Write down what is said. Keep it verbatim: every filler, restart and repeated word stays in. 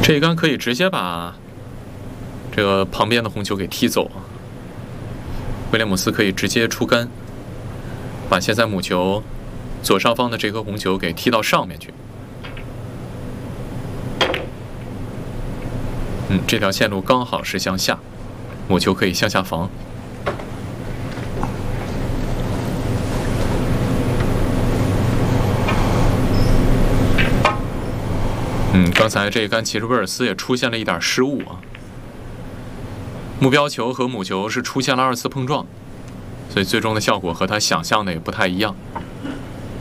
这一杆可以直接把这个旁边的红球给踢走。威廉姆斯可以直接出杆，把现在母球左上方的这颗红球给踢到上面去。嗯，这条线路刚好是向下，母球可以向下防。嗯，刚才这一杆其实威尔斯也出现了一点失误啊。目标球和母球是出现了二次碰撞，所以最终的效果和他想象的也不太一样。